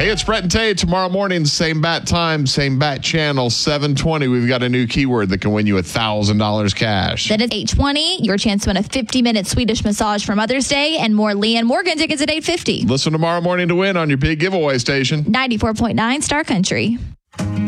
Hey, it's Brett and Tay. Tomorrow morning, same bat time, same bat channel, 7:20. We've got a new keyword that can win you $1,000 cash. Then at 8:20, your chance to win a 50-minute Swedish massage for Mother's Day and more Leanne Morgan tickets at 8:50. Listen tomorrow morning to win on your big giveaway station. 94.9 Star Country.